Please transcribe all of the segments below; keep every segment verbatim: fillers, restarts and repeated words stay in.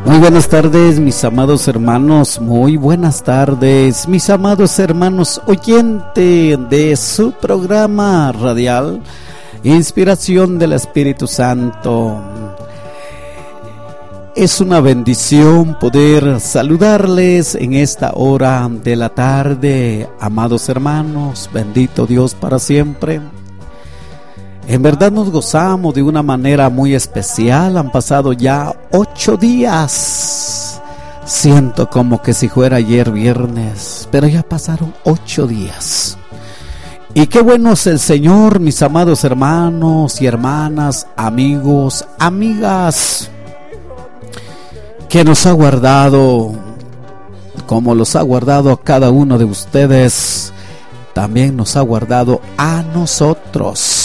Muy buenas tardes, mis amados hermanos, muy buenas tardes, mis amados hermanos oyentes de su programa radial Inspiración del Espíritu Santo. Es una bendición poder saludarles en esta hora de la tarde, amados hermanos, bendito Dios para siempre. En verdad nos gozamos de una manera muy especial. Han pasado ya ocho días. Siento como que si fuera ayer viernes, pero ya pasaron ocho días. Y qué bueno es el Señor, mis amados hermanos y hermanas, amigos, amigas, que nos ha guardado, como los ha guardado a cada uno de ustedes, también nos ha guardado a nosotros.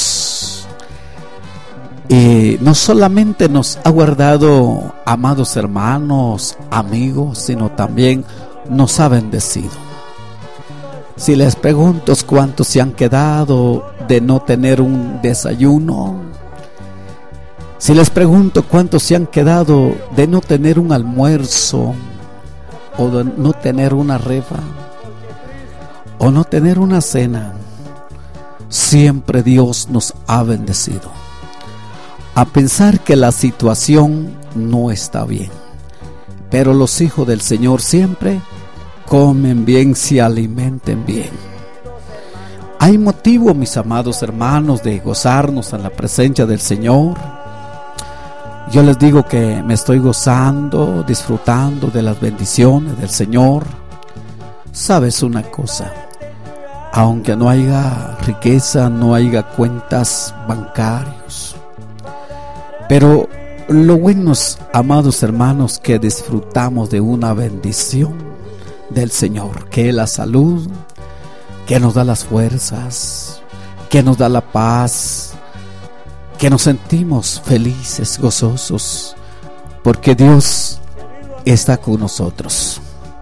Y no solamente nos ha guardado, amados hermanos, amigos, sino también nos ha bendecido. Si les pregunto cuántos se han quedado de no tener un desayuno, si les pregunto cuántos se han quedado de no tener un almuerzo, o de no tener una refa, o no tener una cena, siempre Dios nos ha bendecido. A pensar que la situación no está bien, pero los hijos del Señor siempre comen bien, se alimenten bien. Hay motivo, mis amados hermanos, de gozarnos en la presencia del Señor. Yo les digo que me estoy gozando, disfrutando de las bendiciones del Señor. ¿Sabes una cosa? Aunque no haya riqueza, no haya cuentas bancarias, pero lo bueno es, amados hermanos, que disfrutamos de una bendición del Señor, que es la salud, que nos da las fuerzas, que nos da la paz, que nos sentimos felices, gozosos, porque Dios está con nosotros.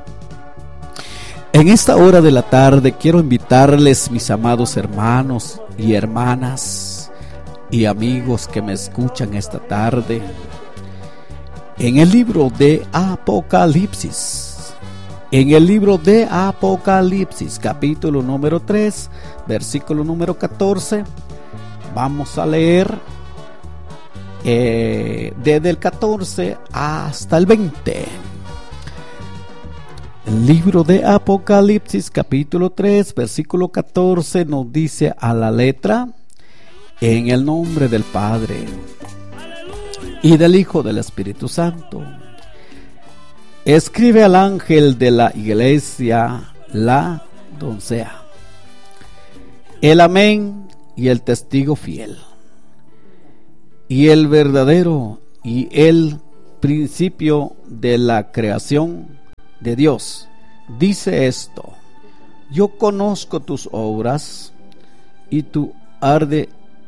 En esta hora de la tarde quiero invitarles, mis amados hermanos y hermanas, y amigos que me escuchan esta tarde, en el libro de Apocalipsis, en el libro de Apocalipsis, capítulo número tres, versículo número catorce, vamos a leer eh, desde el catorce hasta el veinte. El libro de Apocalipsis, capítulo tres, versículo catorce, nos dice a la letra: en el nombre del Padre y del Hijo del Espíritu Santo. Escribe al ángel de la iglesia, la doncella, el amén y el testigo fiel, y el verdadero y el principio de la creación de Dios. Dice esto: yo conozco tus obras y tu arde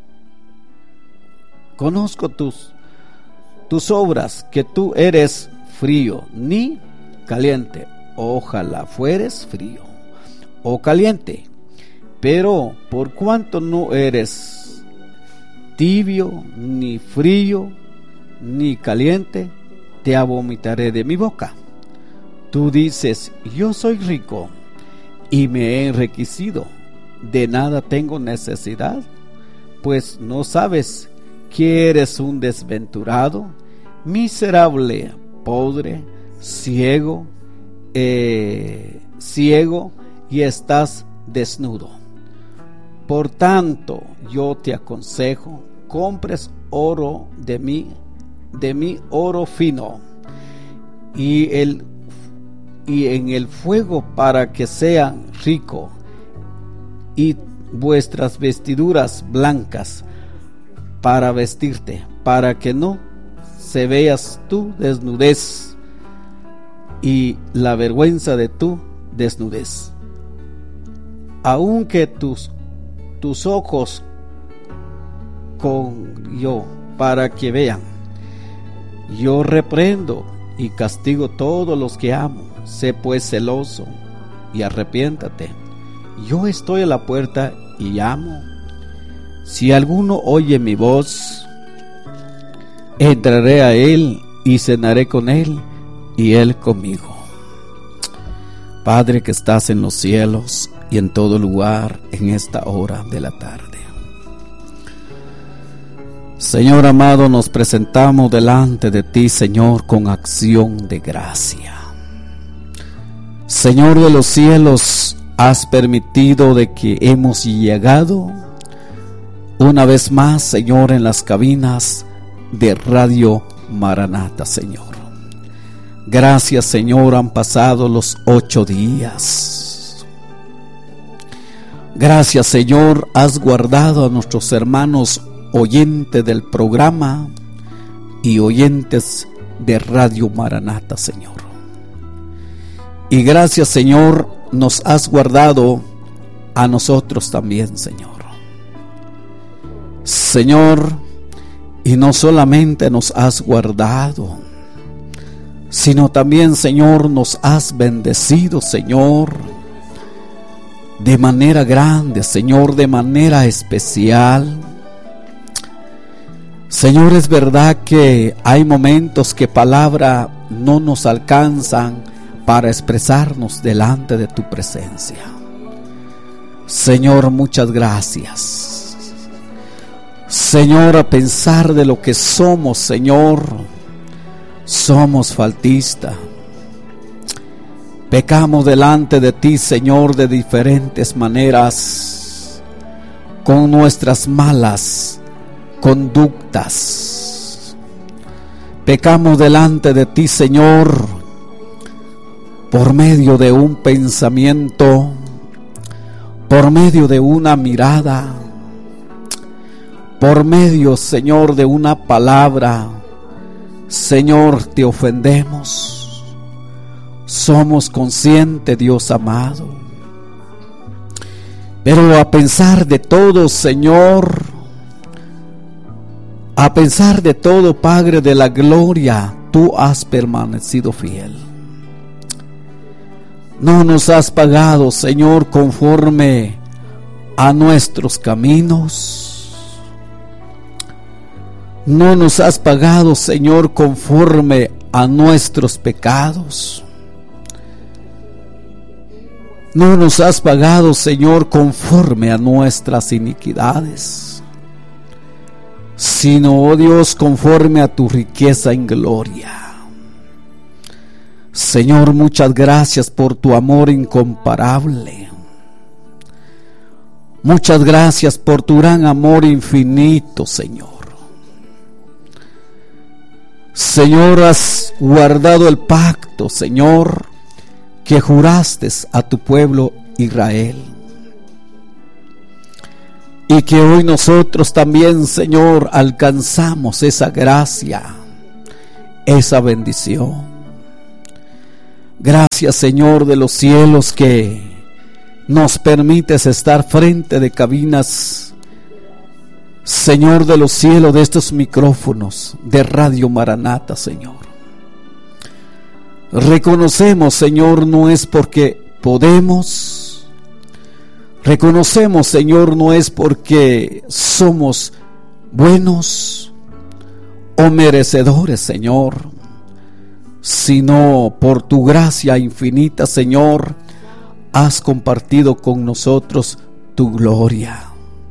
Conozco tus, tus obras, que tú eres frío ni caliente. Ojalá fueres frío o caliente. Pero por cuanto no eres tibio, ni frío, ni caliente, te vomitaré de mi boca. Tú dices: yo soy rico y me he enriquecido, de nada tengo necesidad, pues no sabes que eres un desventurado, miserable, pobre, ciego, eh, ciego y estás desnudo. Por tanto, yo te aconsejo, compres oro de mí, de mí oro fino, y el y en el fuego, para que sea rico, y vuestras vestiduras blancas para vestirte, para que no se veas tu desnudez y la vergüenza de tu desnudez. Aunque tus, tus ojos con yo, para que vean. Yo reprendo y castigo todos los que amo. Sé pues celoso y arrepiéntate. Yo estoy a la puerta y llamo. Si alguno oye mi voz, entraré a él y cenaré con él, y Él conmigo. Padre que estás en los cielos y en todo lugar en esta hora de la tarde. Señor amado, nos presentamos delante de ti, Señor, con acción de gracia. Señor de los cielos, has permitido de que hemos llegado una vez más, Señor, en las cabinas de Radio Maranata, Señor. Gracias, Señor, han pasado los ocho días. Gracias, Señor, has guardado a nuestros hermanos oyentes del programa y oyentes de Radio Maranata, Señor. Y gracias, Señor, nos has guardado a nosotros también, Señor. Señor, y no solamente nos has guardado, sino también, Señor, nos has bendecido, Señor, de manera grande, Señor, de manera especial. Señor, es verdad que hay momentos que palabras no nos alcanzan para expresarnos delante de tu presencia. Señor, muchas gracias. Señor, a pensar de lo que somos, Señor, somos faltistas. Pecamos delante de ti, Señor, de diferentes maneras, con nuestras malas conductas. Pecamos delante de ti, Señor, por medio de un pensamiento, por medio de una mirada, por medio, Señor, de una palabra. Señor, te ofendemos. Somos conscientes, Dios amado. Pero a pensar de todo, Señor, a pensar de todo, Padre de la gloria, tú has permanecido fiel. No nos has pagado, Señor, conforme a nuestros caminos. No nos has pagado, Señor, conforme a nuestros pecados. No nos has pagado, Señor, conforme a nuestras iniquidades, sino, oh Dios, conforme a tu riqueza en gloria. Señor, muchas gracias por tu amor incomparable. Muchas gracias por tu gran amor infinito, Señor. Señor, has guardado el pacto, Señor, que juraste a tu pueblo Israel. Y que hoy nosotros también, Señor, alcanzamos esa gracia, esa bendición. Gracias, Señor de los cielos, que nos permites estar frente de cabinas, Señor de los cielos, de estos micrófonos de Radio Maranata, Señor. Reconocemos, Señor, no es porque podemos. Reconocemos, Señor, no es porque somos buenos o merecedores, Señor, sino por tu gracia infinita, Señor, has compartido con nosotros tu gloria.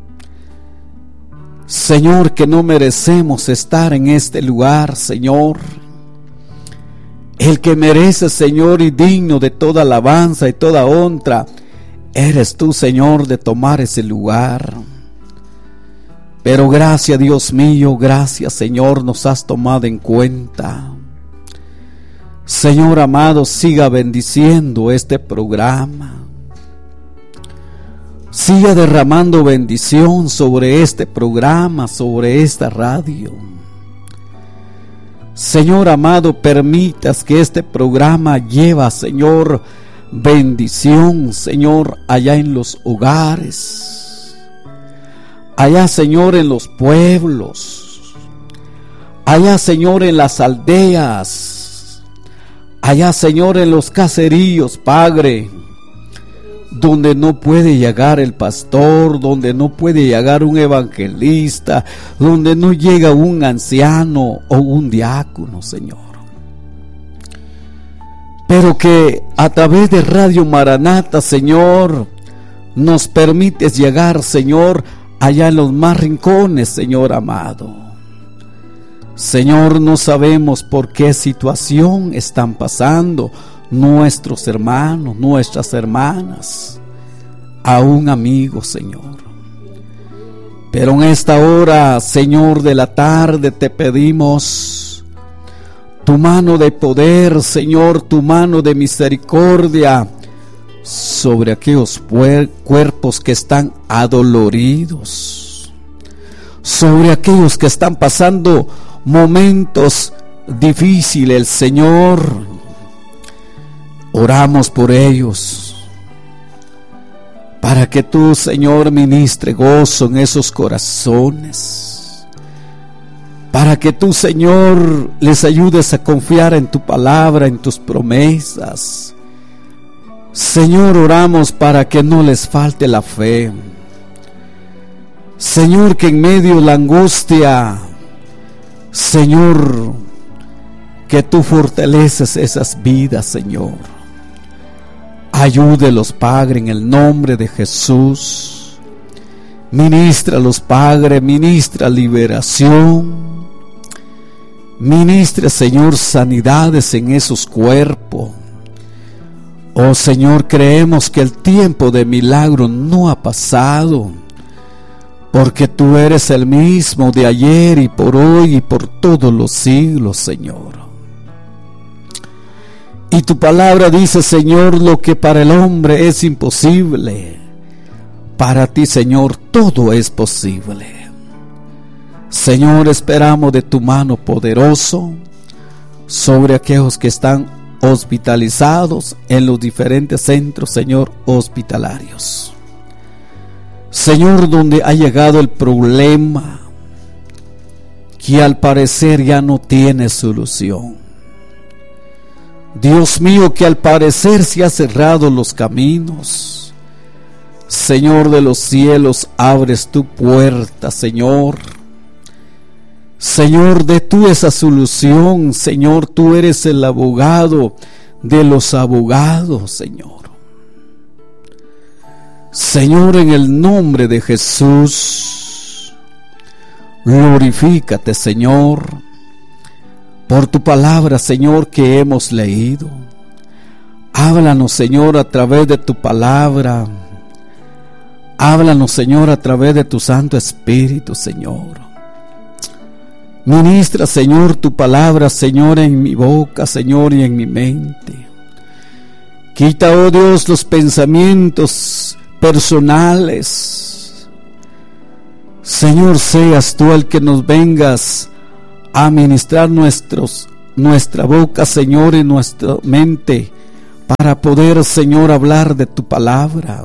Señor, que no merecemos estar en este lugar, Señor. El que merece, Señor, y digno de toda alabanza y toda honra, eres tú, Señor, de tomar ese lugar. Pero gracias, Dios mío, gracias, Señor, nos has tomado en cuenta. Señor amado, siga bendiciendo este programa. Siga derramando bendición sobre este programa, sobre esta radio. Señor amado, permitas que este programa lleve, Señor, bendición, Señor, allá en los hogares, allá, Señor, en los pueblos, allá, Señor, en las aldeas, allá, Señor, en los caseríos, Padre, donde no puede llegar el pastor, donde no puede llegar un evangelista, donde no llega un anciano o un diácono, Señor. pero que a través de Radio Maranata, Señor, nos permites llegar, Señor, allá en los más rincones, Señor amado. Señor, no sabemos por qué situación están pasando nuestros hermanos, nuestras hermanas, aún amigos, Señor. Pero en esta hora, Señor, de la tarde, te pedimos tu mano de poder, Señor, tu mano de misericordia sobre aquellos cuerpos que están adoloridos, sobre aquellos que están pasando momentos difíciles, Señor. Oramos por ellos, para que tú, Señor, ministre gozo en esos corazones, para que tú, Señor, les ayudes a confiar en tu palabra, en tus promesas. Señor, oramos para que no les falte la fe. Señor, que en medio de la angustia, Señor, que tú fortaleces esas vidas, Señor. Ayúdelos, Padre, en el nombre de Jesús. Ministralos, Padre, ministra liberación. Ministra, Señor, sanidades en esos cuerpos. Oh Señor, creemos que el tiempo de milagro no ha pasado, porque tú eres el mismo de ayer y por hoy y por todos los siglos, Señor. Y tu palabra dice, Señor, lo que para el hombre es imposible, para ti, Señor, todo es posible. Señor, esperamos de tu mano poderoso sobre aquellos que están hospitalizados en los diferentes centros, Señor, hospitalarios. Señor, donde ha llegado el problema que al parecer ya no tiene solución. Dios mío, que al parecer se han cerrado los caminos. Señor de los cielos, abres tu puerta, Señor. Señor, de tú esa solución, Señor, tú eres el abogado de los abogados, Señor. Señor, en el nombre de Jesús, glorifícate, Señor, por tu palabra, Señor, que hemos leído. Háblanos, Señor, a través de tu palabra. Háblanos, Señor, a través de tu Santo Espíritu, Señor. Ministra, Señor, tu palabra, Señor, en mi boca, Señor, y en mi mente. Quita, oh Dios, los pensamientos personales. Señor, seas tú el que nos vengas a ministrar nuestros, nuestra boca, Señor, y nuestra mente, para poder, Señor, hablar de tu palabra.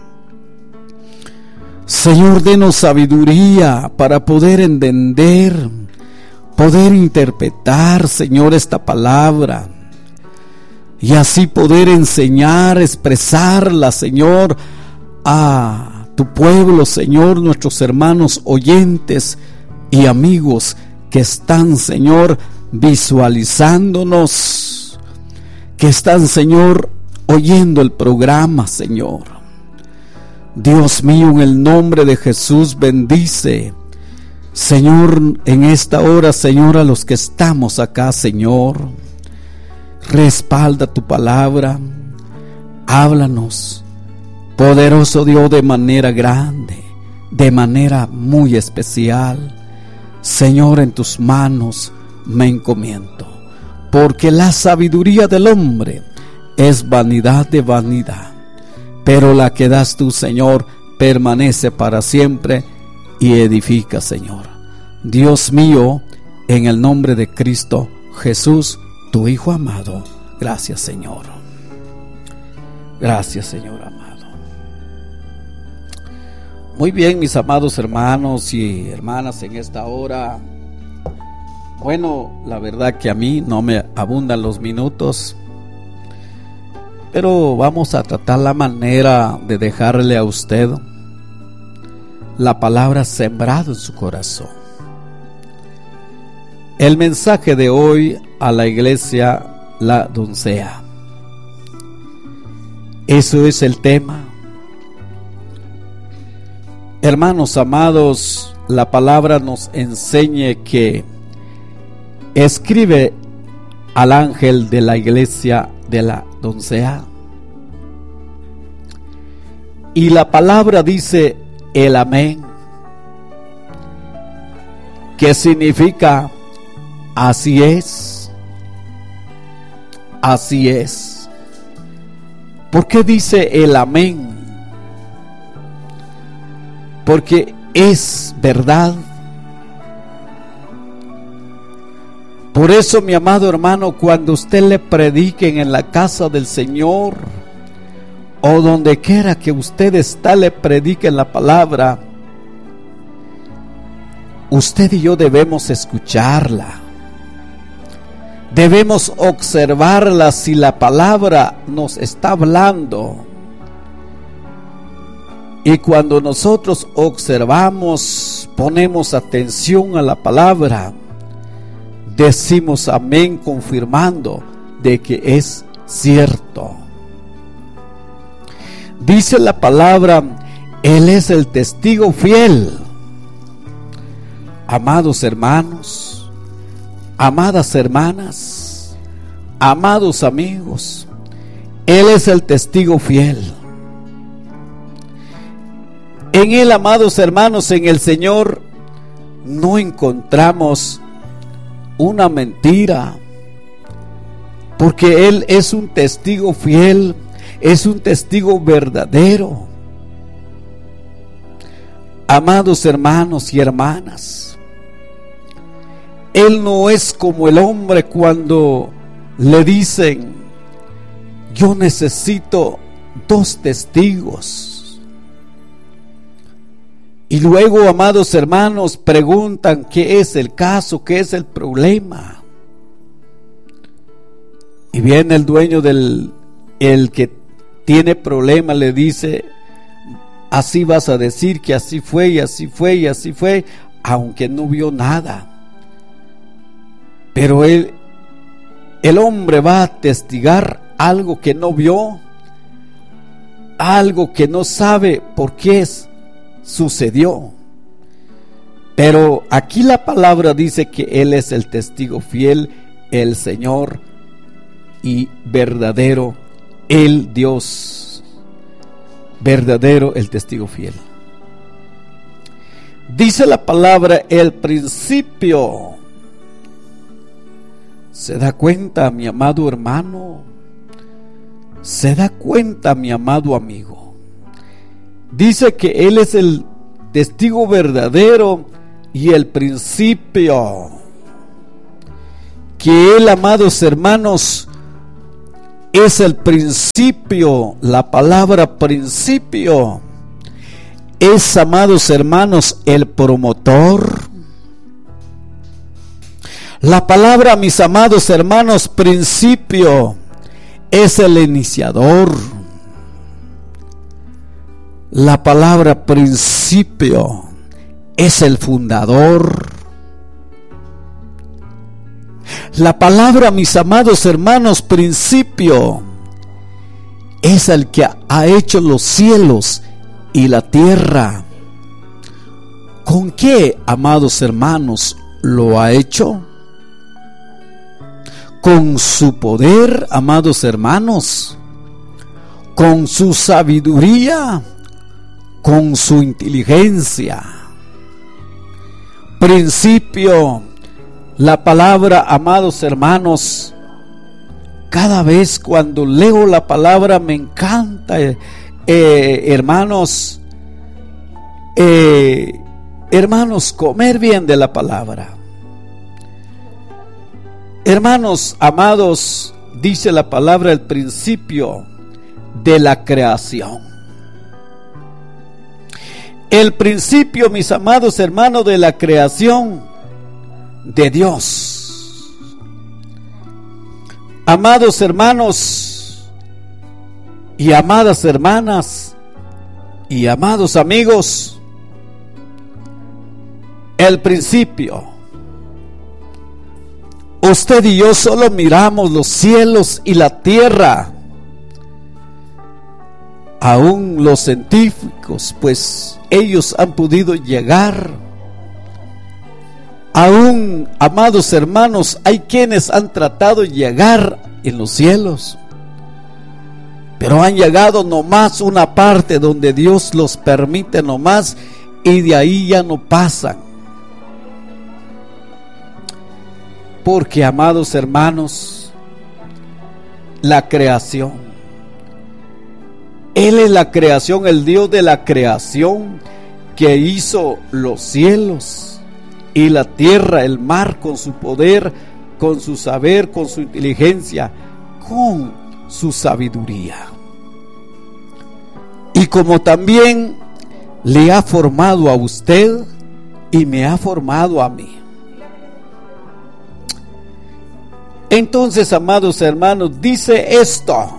Señor, denos sabiduría para poder entender, poder interpretar, Señor, esta palabra, y así poder enseñar, expresarla, Señor, a tu pueblo, Señor, nuestros hermanos oyentes y amigos que están, Señor, visualizándonos, que están, Señor, oyendo el programa, Señor. Dios mío, en el nombre de Jesús, bendice, Señor, en esta hora, Señor, a los que estamos acá, Señor. Respalda tu palabra. Háblanos, poderoso Dios, de manera grande, de manera muy especial. Señor, en tus manos me encomiendo, porque la sabiduría del hombre es vanidad de vanidad, pero la que das tú, Señor, permanece para siempre y edifica, Señor. Dios mío, en el nombre de Cristo Jesús, tu Hijo amado. Gracias, Señor. Gracias, Señor amado. Muy bien, mis amados hermanos y hermanas, en esta hora, bueno, la verdad que a mí no me abundan los minutos, pero vamos a tratar la manera de dejarle a usted la palabra sembrada en su corazón. El mensaje de hoy a la iglesia La Doncea. Eso es el tema. Hermanos amados, la palabra nos enseña que escribe al ángel de la iglesia de la Odisea. Y la palabra dice el amén, que significa así es, así es. ¿Por qué dice el amén? Porque es verdad. Por eso, mi amado hermano, cuando usted le prediquen en la casa del Señor, o donde quiera que usted está, le prediquen la palabra, usted y yo debemos escucharla. Debemos observarla si la palabra nos está hablando. Y cuando nosotros observamos, ponemos atención a la palabra, decimos amén, confirmando de que es cierto. Dice la palabra, Él es el testigo fiel. Amados hermanos, amadas hermanas, amados amigos, Él es el testigo fiel. En Él, amados hermanos, en el Señor, no encontramos una mentira, porque Él es un testigo fiel, es un testigo verdadero. Amados hermanos y hermanas, Él no es como el hombre cuando le dicen: yo necesito dos testigos. Y luego, amados hermanos, preguntan qué es el caso, qué es el problema. Y viene el dueño del, el que tiene problema, le dice: así vas a decir que así fue y así fue y así fue, aunque no vio nada. Pero él, el hombre va a testigar algo que no vio, algo que no sabe por qué es sucedió. Pero aquí la palabra dice que Él es el testigo fiel, el Señor y verdadero, el Dios verdadero, el testigo fiel. Dice la palabra el principio. ¿Se da cuenta, mi amado hermano? ¿Se da cuenta, mi amado amigo? Dice que Él es el testigo verdadero y el principio. Que Él, amados hermanos, es el principio. La palabra principio es, amados hermanos, el promotor. La palabra, mis amados hermanos, principio es el iniciador. La palabra principio es el fundador. La palabra, mis amados hermanos, principio es el que ha hecho los cielos y la tierra. ¿Con qué, amados hermanos, lo ha hecho? Con su poder, amados hermanos, con su sabiduría, con su inteligencia. Principio, la palabra, amados hermanos, cada vez cuando leo la palabra me encanta, eh, eh, hermanos, eh, hermanos, comer bien de la palabra. Hermanos amados, dice la palabra el principio de la creación. El principio, mis amados hermanos, de la creación de Dios. Amados hermanos y amadas hermanas y amados amigos, el principio. Usted y yo solo miramos los cielos y la tierra, aún los científicos, pues ellos han podido llegar. Aún, amados hermanos, hay quienes han tratado de llegar en los cielos, pero han llegado nomás una parte donde Dios los permite nomás, y de ahí ya no pasan. Porque, amados hermanos, la creación, Él es la creación, el Dios de la creación, que hizo los cielos y la tierra, el mar, con su poder, con su saber, con su inteligencia, con su sabiduría. Y como también le ha formado a usted y me ha formado a mí. Entonces, amados hermanos, dice esto.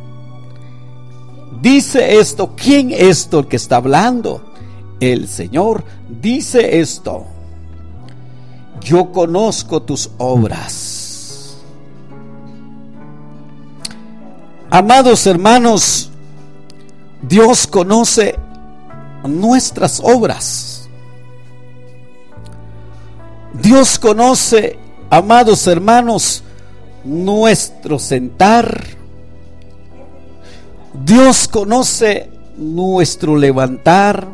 Dice esto. ¿Quién es esto el que está hablando? El Señor dice esto: yo conozco tus obras. Amados hermanos, Dios conoce nuestras obras. Dios conoce, amados hermanos, nuestro sentar. Dios conoce nuestro levantar.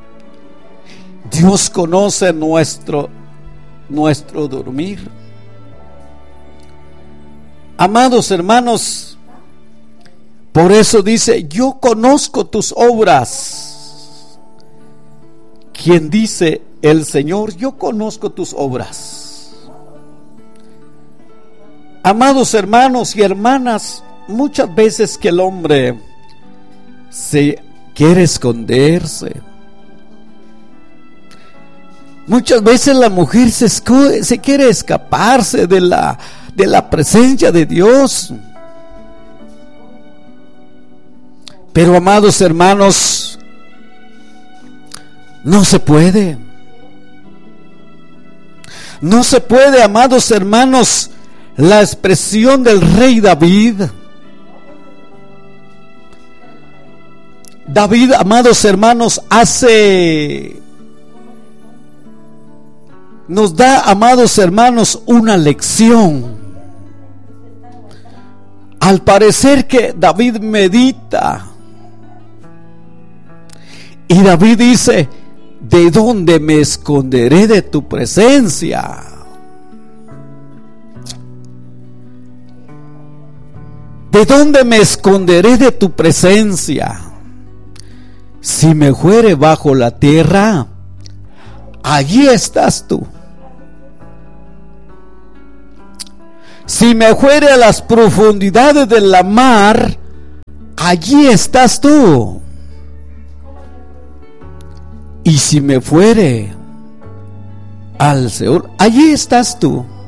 Dios conoce nuestro nuestro dormir. Amados hermanos, por eso dice: yo conozco tus obras. ¿Quién dice? El Señor. Yo conozco tus obras. Amados hermanos y hermanas, muchas veces que el hombre se quiere esconderse, muchas veces la mujer se, esco- se quiere escaparse de la, de la presencia de Dios. Pero, amados hermanos, no se puede. No se puede, amados hermanos. La expresión del rey David. David, amados hermanos, hace... nos da, amados hermanos, una lección. Al parecer que David medita, y David dice: ¿de dónde me esconderé de tu presencia? ¿De dónde me esconderé de tu presencia? Si me fuere bajo la tierra, allí estás tú. Si me fuere a las profundidades de la mar, allí estás tú. Y si me fuere al Seol, allí estás tú.